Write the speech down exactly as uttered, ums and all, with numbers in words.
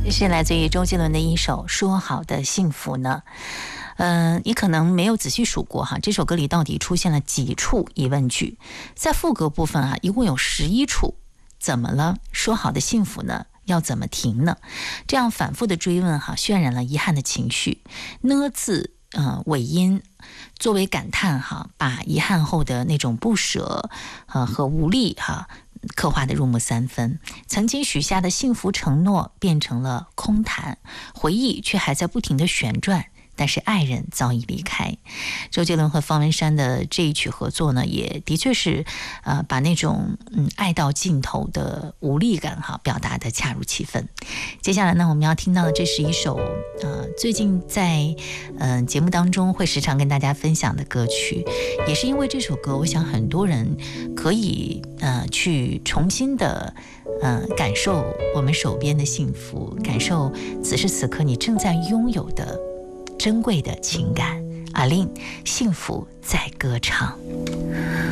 这是来自于周杰伦的一首《说好的幸福》呢。呃，你可能没有仔细数过哈，这首歌里到底出现了几处疑问句？在副歌部分啊，一共有十一处。怎么了？说好的幸福呢？要怎么停呢？这样反复的追问哈，渲染了遗憾的情绪。呢字呃尾音作为感叹哈，把遗憾后的那种不舍呃和无力哈刻画的入木三分。曾经许下的幸福承诺变成了空谈，回忆却还在不停的旋转。但是爱人早已离开。周杰伦和方文山的这一曲合作呢，也的确是呃把那种嗯爱到尽头的无力感哈表达的恰如其分。接下来呢，我们要听到的这是一首呃最近在嗯、呃、节目当中会时常跟大家分享的歌曲，也是因为这首歌，我想很多人可以呃去重新的呃感受我们手边的幸福，感受此时此刻你正在拥有的珍贵的情感。阿令，幸福在歌唱。